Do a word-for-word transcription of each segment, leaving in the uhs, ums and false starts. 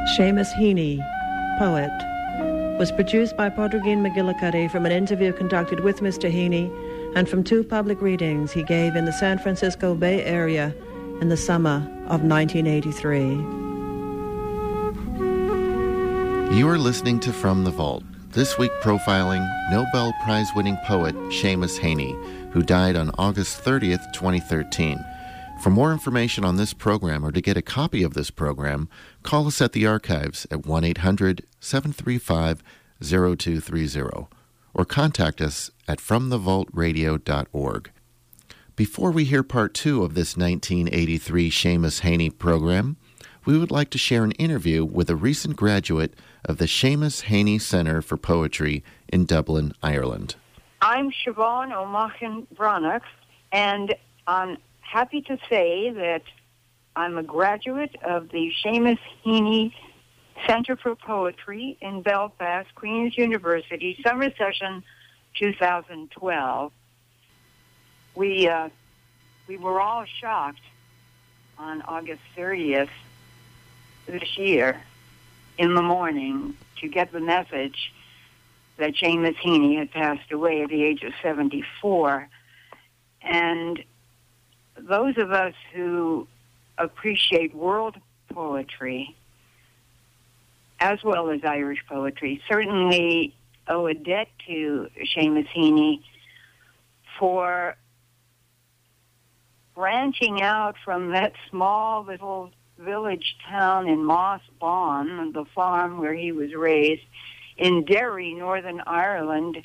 Seamus Heaney, poet, was produced by Pádraig McGillicuddy from an interview conducted with Mister Heaney and from two public readings he gave in the San Francisco Bay Area in the summer of nineteen eighty-three. You are listening to From the Vault, this week profiling Nobel Prize-winning poet Seamus Heaney, who died on August thirtieth, twenty thirteen. For more information on this program or to get a copy of this program, call us at the archives at one eight hundred, seven three five, zero two three zero or contact us at from the vault radio dot org. Before we hear part two of this nineteen eighty-three Seamus Heaney program, we would like to share an interview with a recent graduate of the Seamus Heaney Centre for Poetry in Dublin, Ireland. I'm Siobhan O'Machan Branagh, and I'm happy to say that I'm a graduate of the Seamus Heaney Centre for Poetry in Belfast, Queen's University, summer session two thousand twelve. We uh, we were all shocked on August thirtieth this year in the morning to get the message that Seamus Heaney had passed away at the age of seventy-four. And those of us who appreciate world poetry, as well as Irish poetry, certainly owe a debt to Seamus Heaney for branching out from that small little village town in Moss Bawn, the farm where he was raised, in Derry, Northern Ireland,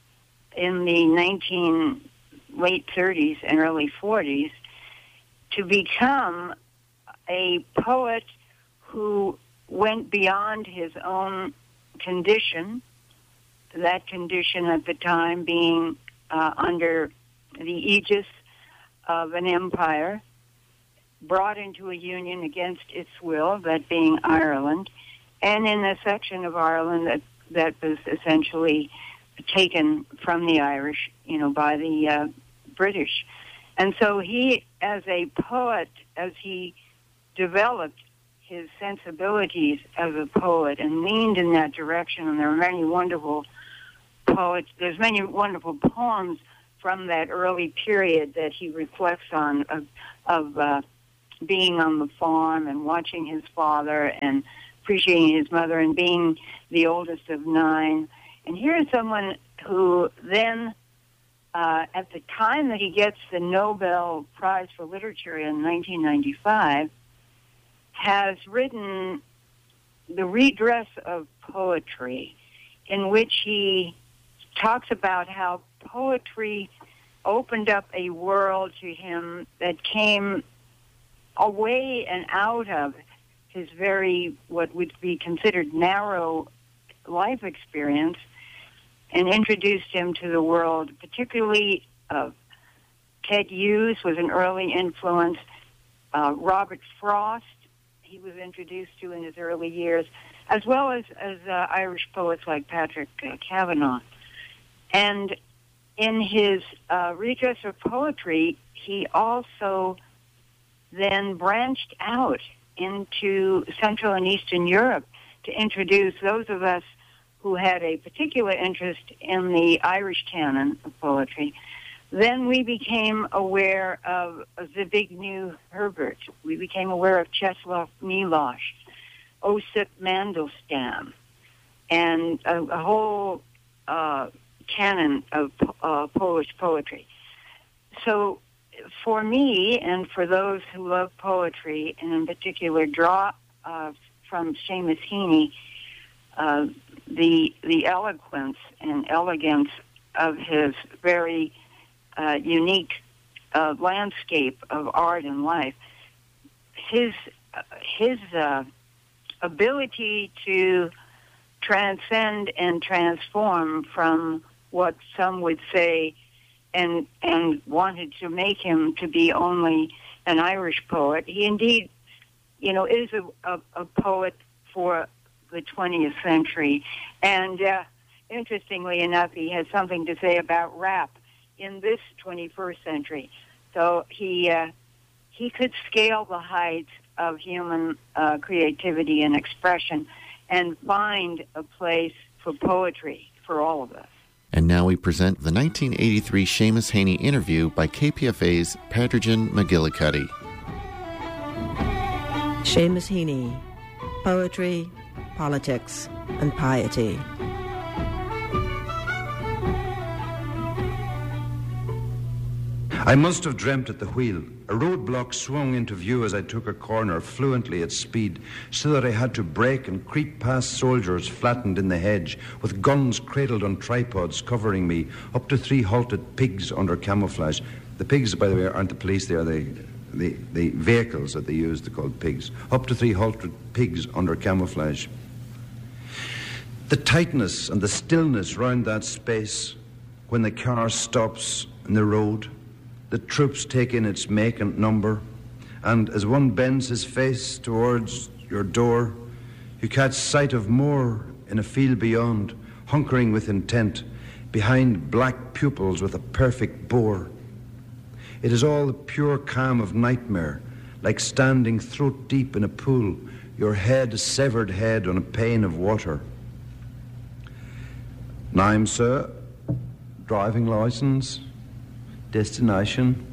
in the nineteen late thirties and early forties, to become a poet who went beyond his own condition, that condition at the time being uh, under the aegis of an empire, brought into a union against its will, that being Ireland, and in a section of Ireland that, that was essentially taken from the Irish, you know, by the uh, British. And so he, as a poet, as he developed his sensibilities as a poet and leaned in that direction, and there are many wonderful poets, there's many wonderful poems from that early period that he reflects on of, of uh, being on the farm and watching his father and appreciating his mother and being the oldest of nine. And here's someone who then, uh, at the time that he gets the Nobel Prize for Literature in nineteen ninety-five, has written The Redress of Poetry, in which he talks about how poetry opened up a world to him that came away and out of his very, what would be considered narrow life experience, and introduced him to the world, particularly of Ted Hughes was an early influence, uh, Robert Frost he was introduced to in his early years, as well as, as uh, Irish poets like Patrick uh, Kavanagh. And in his uh, Redress of Poetry, he also then branched out into Central and Eastern Europe to introduce those of us who had a particular interest in the Irish canon of poetry. Then we became aware of Zbigniew Herbert. We became aware of Czesław Miłosz, Osip Mandelstam, and a, a whole uh, canon of uh, Polish poetry. So for me, and for those who love poetry, and in particular draw uh, from Seamus Heaney, uh, the the eloquence and elegance of his very uh, unique uh, landscape of art and life, his uh, his uh, ability to transcend and transform from what some would say and and wanted to make him to be only an Irish poet. He indeed, you know, is a, a, a poet for the twentieth century. And uh, interestingly enough, he has something to say about rap in this twenty-first century. So he uh, he could scale the heights of human uh, creativity and expression and find a place for poetry for all of us. And now we present the nineteen eighty-three Seamus Heaney interview by K P F A's Padraigin McGillicuddy. Seamus Heaney, Poetry, Politics, and Piety. I must have dreamt at the wheel. A roadblock swung into view as I took a corner fluently at speed, so that I had to brake and creep past soldiers flattened in the hedge, with guns cradled on tripods covering me, up to three halted pigs under camouflage. The pigs, by the way, aren't the police, they are the, the, the vehicles that they use to call pigs. Up to three halted pigs under camouflage. The tightness and the stillness round that space, when the car stops in the road, the troops take in its make and number, and as one bends his face towards your door, you catch sight of more in a field beyond, hunkering with intent, behind black pupils with a perfect bore. It is all the pure calm of nightmare, like standing throat deep in a pool, your head a severed head on a pane of water. Name, sir, driving license, destination.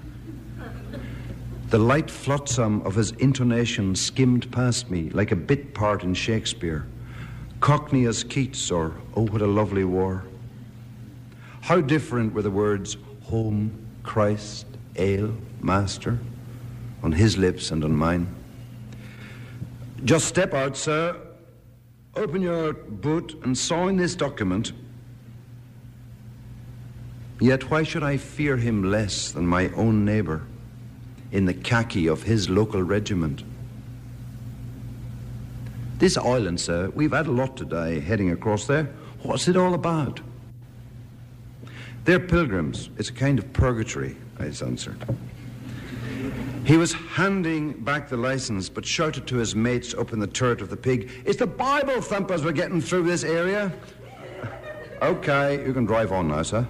The light flotsam of his intonation skimmed past me like a bit part in Shakespeare, Cockney as Keats or Oh, What a Lovely War. How different were the words home, Christ, ale, master, on his lips and on mine. Just step out, sir. Open your boot and sign this document. Yet why should I fear him less than my own neighbour in the khaki of his local regiment? This island, sir, we've had a lot today heading across there. What's it all about? They're pilgrims. It's a kind of purgatory, I answered. He was handing back the license, but shouted to his mates up in the turret of the pig, "It's the Bible thumpers we're getting through this area." Okay, you can drive on now, sir.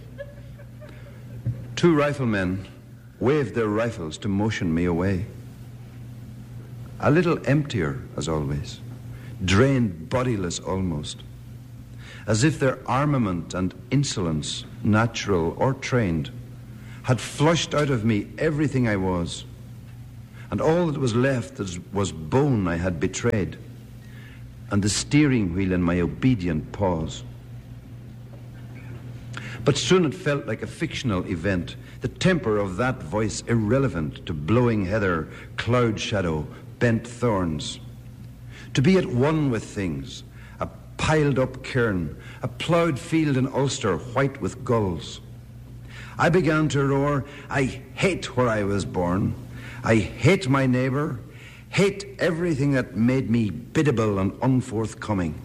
Two riflemen waved their rifles to motion me away. A little emptier, as always, drained, bodiless almost, as if their armament and insolence, natural or trained, had flushed out of me everything I was, and all that was left was bone I had betrayed, and the steering wheel in my obedient paws. But soon it felt like a fictional event, the temper of that voice irrelevant to blowing heather, cloud shadow, bent thorns. To be at one with things, a piled-up cairn, a ploughed field in Ulster white with gulls. I began to roar, I hate where I was born. I hate my neighbour, hate everything that made me biddable and unforthcoming.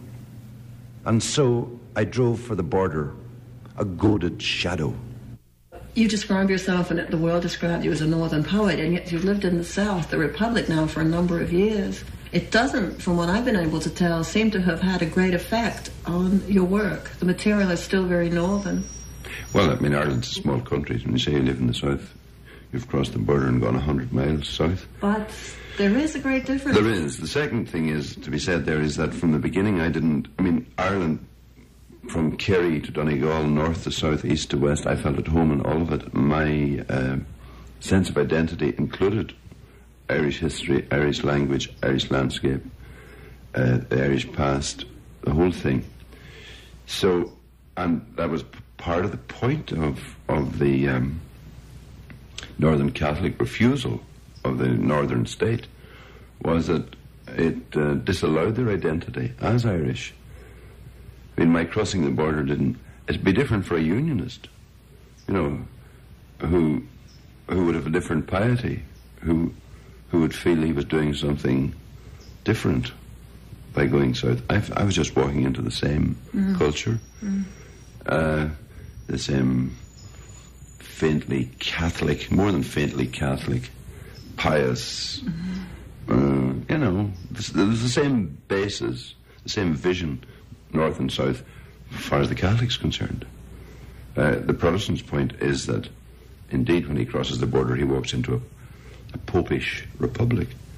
And so I drove for the border, a goaded shadow. You describe yourself, and the world described you as a northern poet, and yet you've lived in the South, the Republic, now for a number of years. It doesn't, from what I've been able to tell, seem to have had a great effect on your work. The material is still very northern. Well, I mean, Ireland's a small country. When you say you live in the South, you've crossed the border and gone one hundred miles south. But there is a great difference. There is. The second thing is, to be said there, is that from the beginning I didn't... I mean, Ireland... From Kerry to Donegal, north to south, east to west, I felt at home in all of it. My uh, sense of identity included Irish history, Irish language, Irish landscape, uh, the Irish past, the whole thing. So, and that was p- part of the point of, of the um, Northern Catholic refusal of the Northern state, was that it uh, disallowed their identity as Irish. I mean, my crossing the border didn't... It'd be different for a unionist, you know, who who would have a different piety, who who would feel he was doing something different by going south. I, I was just walking into the same mm. culture, mm. Uh, the same faintly Catholic, more than faintly Catholic, pious, mm-hmm. uh, you know, there's the same basis, the same vision, north and south, as far as the Catholic's concerned. Uh, the Protestant's point is that, indeed, when he crosses the border, he walks into a, a popish republic.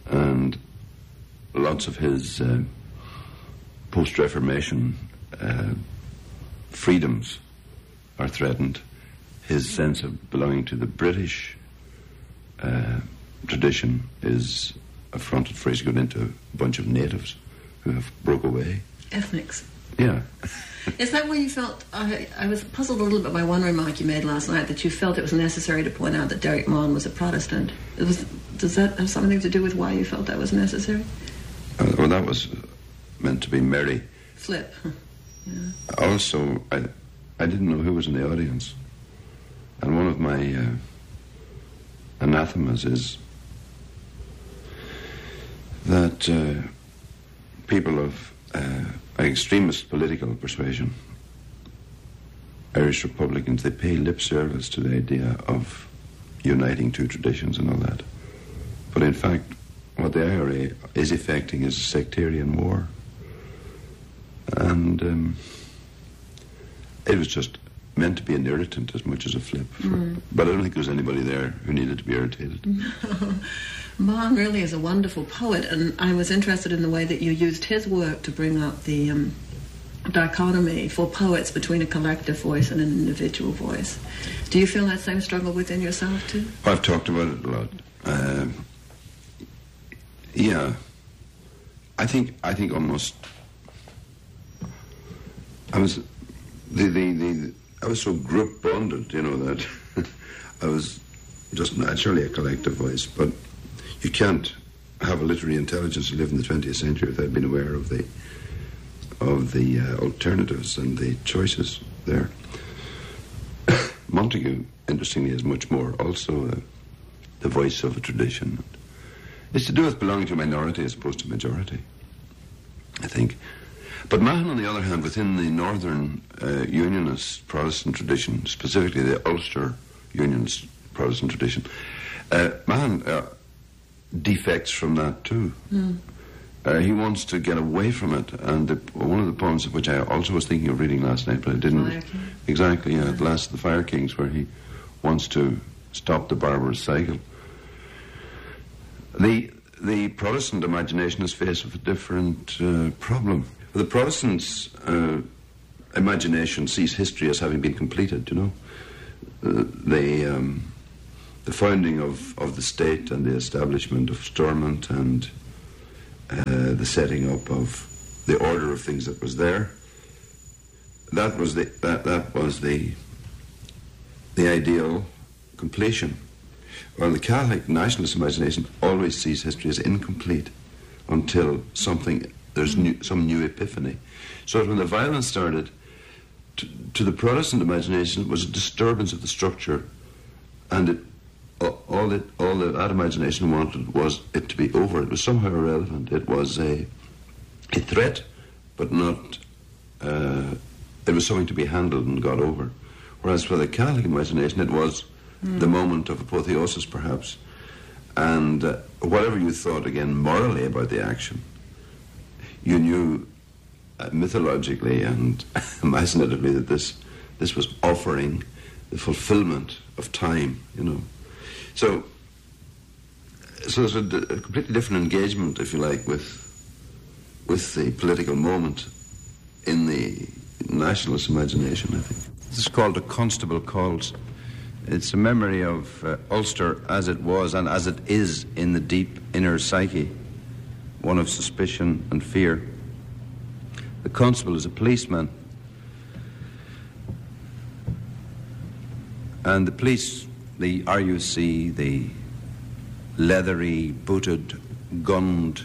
and lots of his uh, post-Reformation uh, freedoms are threatened. His sense of belonging to the British uh, tradition is affronted, for he's gone into a bunch of natives who have broke away. Ethnics. Yeah. Is that why you felt... I, I was puzzled a little bit by one remark you made last night, that you felt it was necessary to point out that Derek Maughan was a Protestant. It was, does that have something to do with why you felt that was necessary? Uh, well, that was meant to be merry. Flip. Yeah. Also, I, I didn't know who was in the audience. And one of my uh, anathemas is that uh, people of uh, extremist political persuasion, Irish Republicans, they pay lip service to the idea of uniting two traditions and all that. But in fact, what the I R A is effecting is a sectarian war. And um, it was just meant to be an irritant as much as a flip. For, mm. But I don't think there was anybody there who needed to be irritated. Maughan really is a wonderful poet, and I was interested in the way that you used his work to bring up the um, dichotomy for poets between a collective voice and an individual voice. Do you feel that same struggle within yourself too? I've talked about it a lot. Uh, yeah, I think I think almost I was the the, the I was so group bonded, you know, that I was just naturally a collective voice. But you can't have a literary intelligence to live in the twentieth century without being aware of the of the uh, alternatives and the choices there. Montague, interestingly, is much more also uh, the voice of a tradition. It's to do with belonging to a minority as opposed to majority, I think. But Maughan, on the other hand, within the Northern uh, Unionist Protestant tradition, specifically the Ulster Unionist Protestant tradition, uh, Maughan uh, defects from that too. Mm. Uh, he wants to get away from it, and the, one of the poems of which I also was thinking of reading last night, but I didn't. Fire King. Exactly, yeah, The Last of the Fire Kings, where he wants to stop the barbarous cycle. The the Protestant imagination is faced with a different uh, problem. The Protestants' uh, imagination sees history as having been completed, you know. Uh, the, um, the founding of, of the state and the establishment of Stormont and uh, the setting up of the order of things that was there, that was the, that, that was the, the ideal completion. While the Catholic nationalist imagination always sees history as incomplete until something... There's new, some new epiphany. So when the violence started, to, to the Protestant imagination, it was a disturbance of the structure, and it, all it, all that imagination wanted was it to be over. It was somehow irrelevant. It was a, a threat, but not. Uh, it was something to be handled and got over. Whereas for the Catholic imagination, it was mm. the moment of apotheosis, perhaps, and uh, whatever you thought again morally about the action. You knew uh, mythologically and imaginatively that this this was offering the fulfillment of time, you know. So, so there's a, a completely different engagement, if you like, with with the political moment in the nationalist imagination, I think. This is called The Constable Calls. It's a memory of uh, Ulster as it was and as it is in the deep inner psyche. One of suspicion and fear. The constable is a policeman, and the police, the R U C, the leathery, booted, gunned,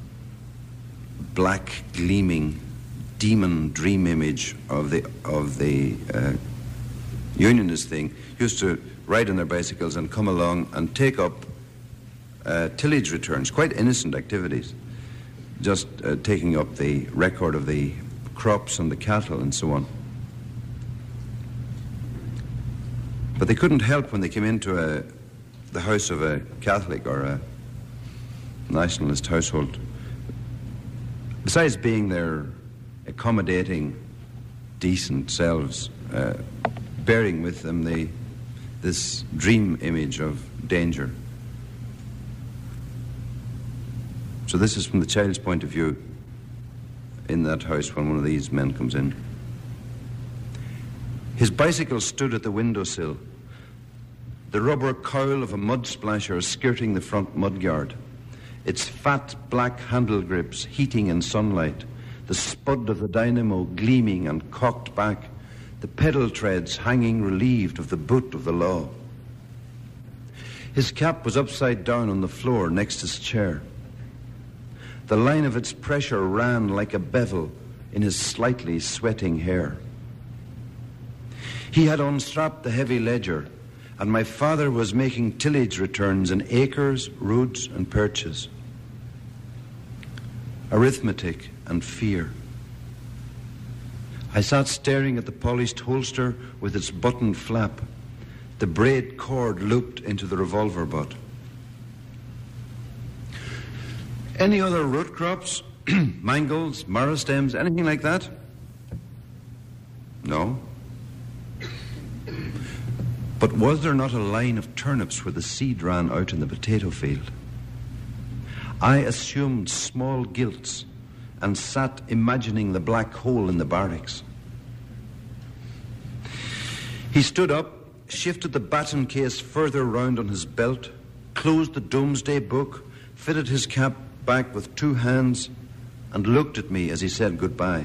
black, gleaming, demon dream image of the of the uh, unionist thing, used to ride on their bicycles and come along and take up uh, tillage returns, quite innocent activities. Just uh, taking up the record of the crops and the cattle and so on. But they couldn't help when they came into a, the house of a Catholic or a nationalist household. Besides being their accommodating, decent selves, uh, bearing with them the, this dream image of danger. So this is from the child's point of view in that house when one of these men comes in. His bicycle stood at the windowsill, the rubber cowl of a mud splasher skirting the front mudguard, its fat black handle grips heating in sunlight, the spud of the dynamo gleaming and cocked back, the pedal treads hanging relieved of the boot of the law. His cap was upside down on the floor next to his chair. The line of its pressure ran like a bevel in his slightly sweating hair. He had unstrapped the heavy ledger, and my father was making tillage returns in acres, roods, and perches. Arithmetic and fear. I sat staring at the polished holster with its buttoned flap, the braid cord looped into the revolver butt. Any other root crops? Mangels, marrow stems, anything like that? No. But was there not a line of turnips where the seed ran out in the potato field? I assumed small guilts and sat imagining the black hole in the barracks. He stood up, shifted the baton case further round on his belt, closed the Domesday book, fitted his cap back with two hands, and looked at me as he said goodbye.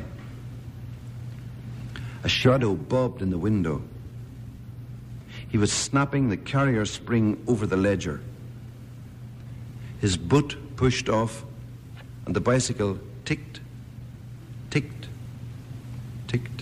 A shadow bobbed in the window. He was snapping the carrier spring over the ledger. His boot pushed off, and the bicycle ticked, ticked, ticked.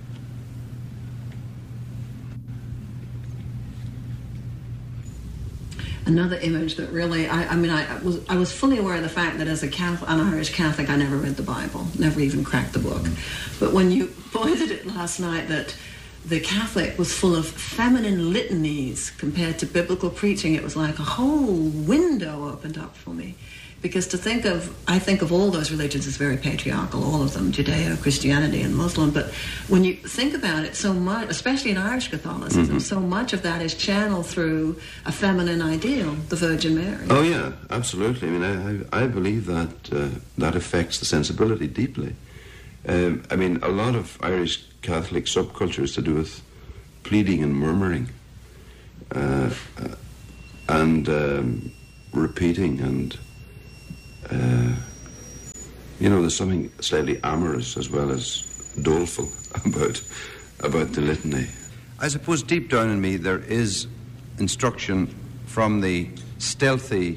Another image that really, I, I mean, I was I was fully aware of the fact that as a Catholic, an Irish Catholic, I never read the Bible, never even cracked the book. But when you pointed it last night that the Catholic was full of feminine litanies compared to biblical preaching, it was like a whole window opened up for me. Because to think of, I think of all those religions as very patriarchal, all of them, Judeo, Christianity, and Muslim. But when you think about it, so much, especially in Irish Catholicism, mm-hmm. so much of that is channeled through a feminine ideal, the Virgin Mary. Oh yeah, absolutely. I mean, I I, I believe that uh, that affects the sensibility deeply. Um, I mean, a lot of Irish Catholic subculture is to do with pleading and murmuring, uh, uh, and um, repeating and. Uh, you know, there's something slightly amorous as well as doleful about about the litany. I suppose deep down in me there is instruction from the stealthy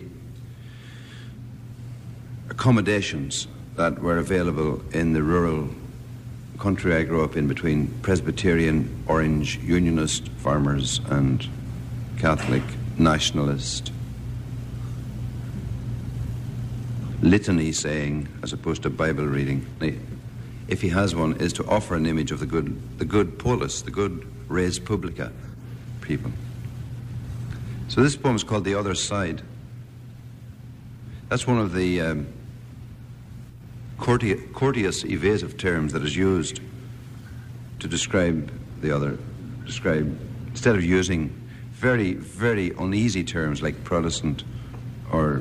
accommodations that were available in the rural country I grew up in between Presbyterian, Orange, Unionist farmers and Catholic nationalist litany saying, as opposed to Bible reading, if he has one, is to offer an image of the good, the good polis, the good res publica people. So this poem is called The Other Side. That's one of the um, courteous, courteous, evasive terms that is used to describe the other, describe, instead of using very, very uneasy terms like Protestant or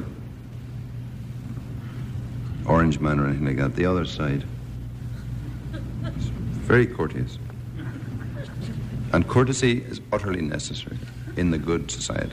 Orange man or anything like that, the other side. It's very courteous. And courtesy is utterly necessary in the good society.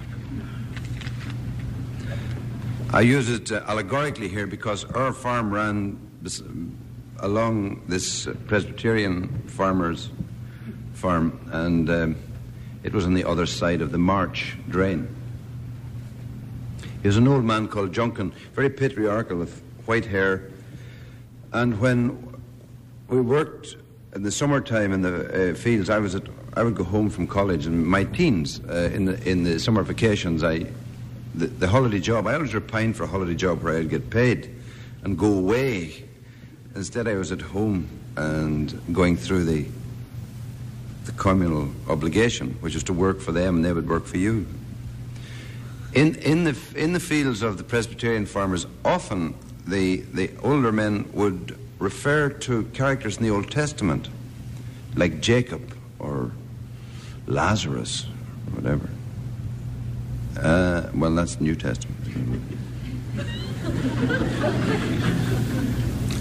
I use it uh, allegorically here because our farm ran this, um, along this uh, Presbyterian farmer's farm, and um, it was on the other side of the March drain. He was an old man called Juncan, very patriarchal with white hair, and when we worked in the summertime in the uh, fields, I was at, I would go home from college in my teens. Uh, in the in the summer vacations, I the, the holiday job. I always repined for a holiday job where I'd get paid and go away. Instead, I was at home and going through the the communal obligation, which was to work for them and they would work for you. In in the in the fields of the Presbyterian farmers, often the the older men would refer to characters in the Old Testament, like Jacob or Lazarus or whatever. Uh, well, that's New Testament.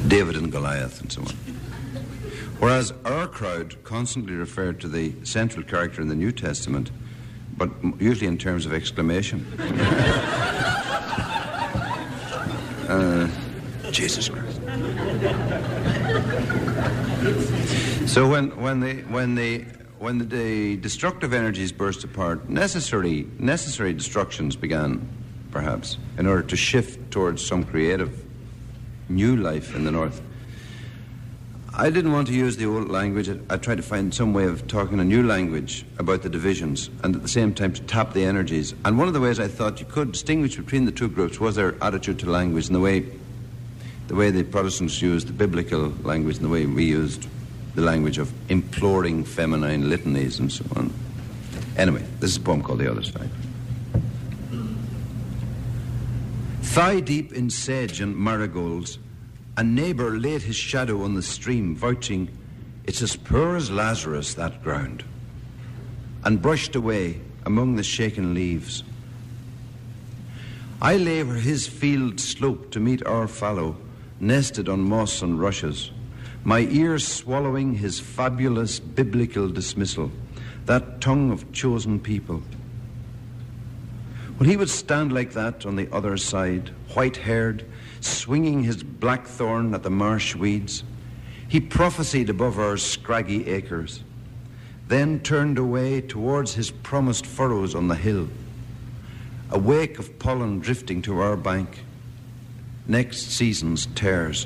David and Goliath and so on. Whereas our crowd constantly referred to the central character in the New Testament, but usually in terms of exclamation. uh, Jesus Christ. So when when the when the when the, the destructive energies burst apart, necessary necessary destructions began, perhaps, in order to shift towards some creative new life in the north. I didn't want to use the old language. I, I tried to find some way of talking a new language about the divisions and at the same time to tap the energies. And one of the ways I thought you could distinguish between the two groups was their attitude to language and the way the way the Protestants used the biblical language and the way we used the language of imploring feminine litanies and so on. Anyway, this is a poem called The Other Side. Thigh deep in sedge and marigolds, a neighbour laid his shadow on the stream, vouching, "It's as poor as Lazarus, that ground," and brushed away among the shaken leaves. I lay where his field sloped to meet our fallow, nested on moss and rushes, my ears swallowing his fabulous biblical dismissal, that tongue of chosen people. When he would stand like that on the other side, white-haired, swinging his blackthorn at the marsh weeds, he prophesied above our scraggy acres, then turned away towards his promised furrows on the hill, a wake of pollen drifting to our bank, next season's tares.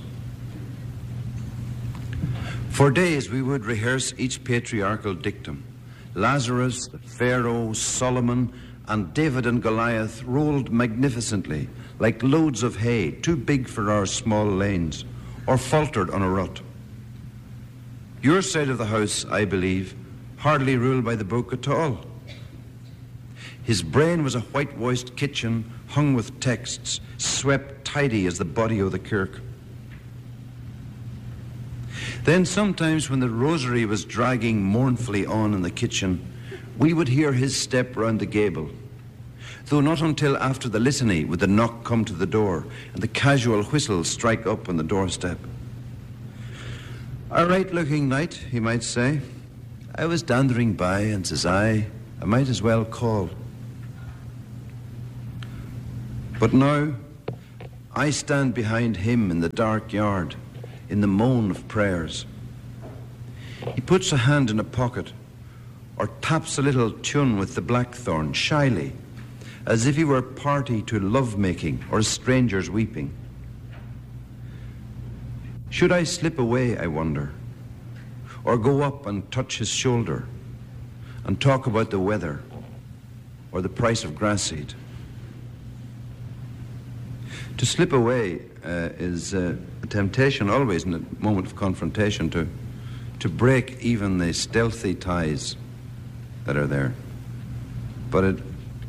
For days we would rehearse each patriarchal dictum. Lazarus, the Pharaoh, Solomon, and David and Goliath rolled magnificently, like loads of hay, too big for our small lanes, or faltered on a rut. Your side of the house, I believe, hardly ruled by the book at all. His brain was a whitewashed kitchen hung with texts, swept tidy as the body of the kirk. Then sometimes when the rosary was dragging mournfully on in the kitchen, we would hear his step round the gable, though not until after the litany would the knock come to the door and the casual whistle strike up on the doorstep. A right-looking night, he might say. I was dandering by, and says I, I might as well call. But now, I stand behind him in the dark yard, in the moan of prayers. He puts a hand in a pocket, or taps a little tune with the blackthorn, shyly, as if he were party to love-making or a stranger's weeping. Should I slip away, I wonder, or go up and touch his shoulder and talk about the weather or the price of grass seed? To slip away uh, is uh, a temptation always in a moment of confrontation to, to break even the stealthy ties that are there. But it,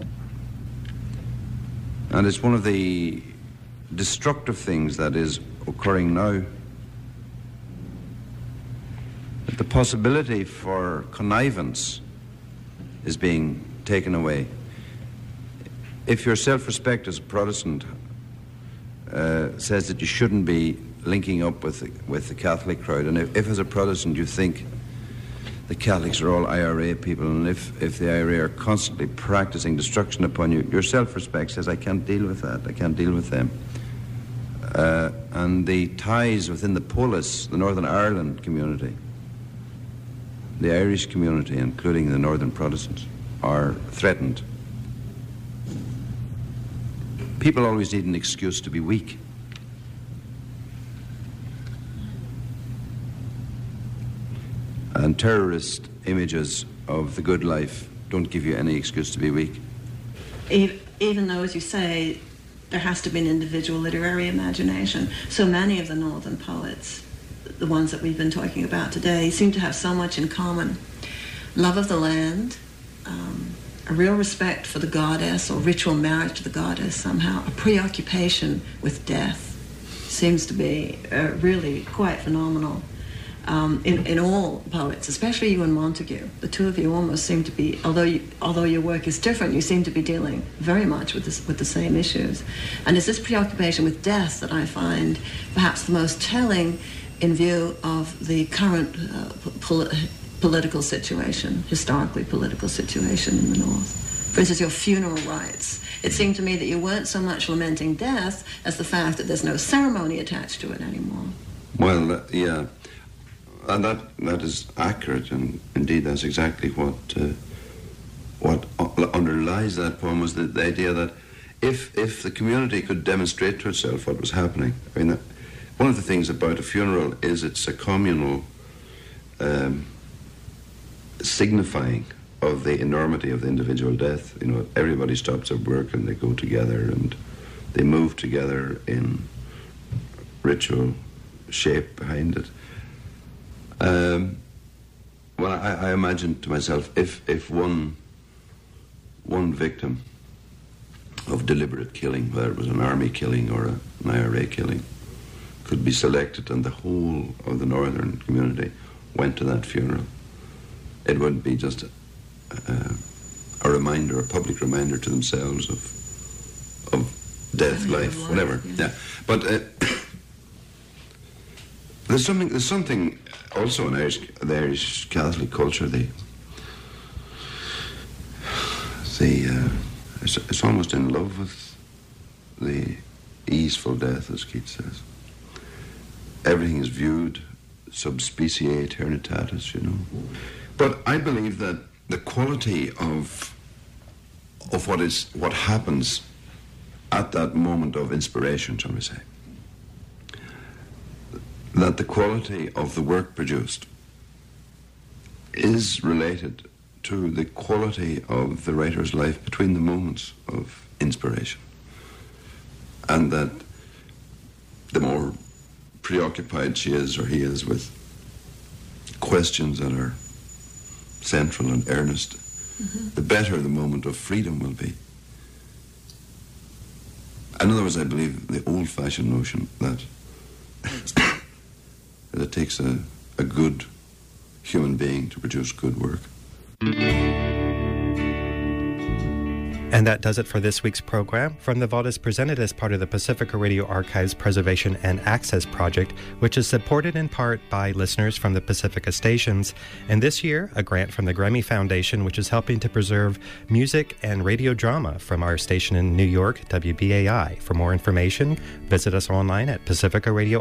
and it's one of the destructive things that is occurring now. That the possibility for connivance is being taken away. If your self-respect as a Protestant uh, says that you shouldn't be linking up with the, with the Catholic crowd, and if, if as a Protestant you think the Catholics are all I R A people, and if, if the I R A are constantly practicing destruction upon you, your self-respect says, I can't deal with that, I can't deal with them. Uh, and the ties within the polis, the Northern Ireland community, the Irish community, including the Northern Protestants, are threatened. People always need an excuse to be weak. And terrorist images of the good life don't give you any excuse to be weak. Even though, as you say, there has to be an individual literary imagination, so many of the Northern poets, the ones that we've been talking about today, seem to have so much in common. Love of the land, um, a real respect for the goddess or ritual marriage to the goddess somehow, a preoccupation with death seems to be uh, really quite phenomenal. um, in, in all poets, especially you and Montague. The two of you almost seem to be, although you, although your work is different, you seem to be dealing very much with this, with the same issues. And it's this preoccupation with death that I find perhaps the most telling in view of the current uh, pol- political situation, historically political situation in the North. For instance, your funeral rites. It seemed to me that you weren't so much lamenting death as the fact that there's no ceremony attached to it anymore. Well, uh, yeah, and that that is accurate, and indeed that's exactly what uh, what underlies that poem was the, the idea that if if the community could demonstrate to itself what was happening. I mean, that, one of the things about a funeral is it's a communal um, signifying of the enormity of the individual death. You know, everybody stops at work and they go together and they move together in ritual shape behind it. Um, well, I, I imagine to myself, if if one one victim of deliberate killing, whether it was an army killing or a, an I R A killing, could be selected and the whole of the northern community went to that funeral, it would be just a, a, a reminder, a public reminder to themselves of of death, life, life, whatever. Yeah, yeah. But uh, there's something. There's something also in Irish, the Irish Catholic culture. The the uh, it's, it's almost in love with the easeful death, as Keats says. Everything is viewed sub specie aeternitatis, you know. But I believe that the quality of of what is what happens at that moment of inspiration, shall we say, that the quality of the work produced is related to the quality of the writer's life between the moments of inspiration, and that the more preoccupied she is or he is with questions that are central and earnest, mm-hmm. the better the moment of freedom will be. In other words, I believe the old-fashioned notion that, that it takes a, a good human being to produce good work. And that does it for this week's program. From the Vault is presented as part of the Pacifica Radio Archives Preservation and Access Project, which is supported in part by listeners from the Pacifica stations. And this year, a grant from the Grammy Foundation, which is helping to preserve music and radio drama from our station in New York, W B A I. For more information, visit us online at pacifica radio